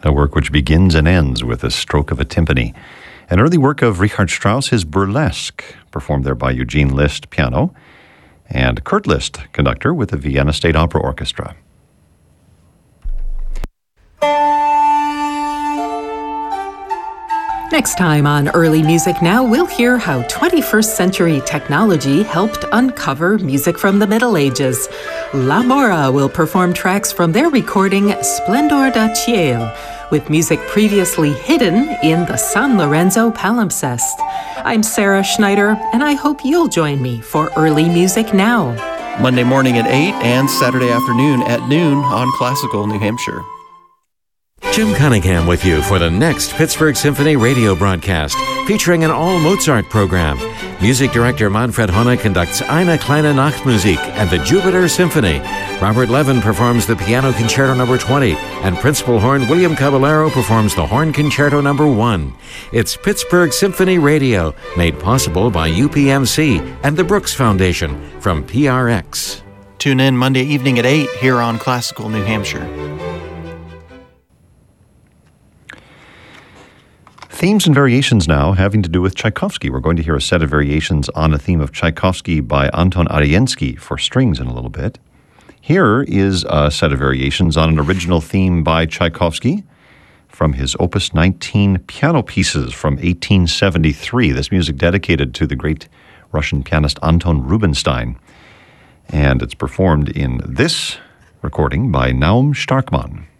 a work which begins and ends with a stroke of a timpani. An early work of Richard Strauss, his Burlesque, performed there by Eugene Liszt, piano, and Kurt Liszt, conductor with the Vienna State Opera Orchestra. Next time on Early Music Now, we'll hear how 21st century technology helped uncover music from the Middle Ages. La Mora will perform tracks from their recording Splendor da Ciel, with music previously hidden in the San Lorenzo palimpsest. I'm Sarah Schneider, and I hope you'll join me for Early Music Now. Monday morning at 8 and Saturday afternoon at noon on Classical New Hampshire. Jim Cunningham with you for the next Pittsburgh Symphony radio broadcast, featuring an all-Mozart program. Music director Manfred Hohne conducts Eine kleine Nachtmusik and the Jupiter Symphony. Robert Levin performs the Piano Concerto No. 20, and Principal Horn William Caballero performs the Horn Concerto No. 1. It's Pittsburgh Symphony Radio, made possible by UPMC and the Brooks Foundation from PRX. Tune in Monday evening at 8 here on Classical New Hampshire. Themes and variations now having to do with Tchaikovsky. We're going to hear a set of variations on a theme of Tchaikovsky by Anton Ariensky for strings in a little bit. Here is a set of variations on an original theme by Tchaikovsky from his Opus 19 piano pieces from 1873. This music dedicated to the great Russian pianist Anton Rubinstein. And it's performed in this recording by Naum Starkman.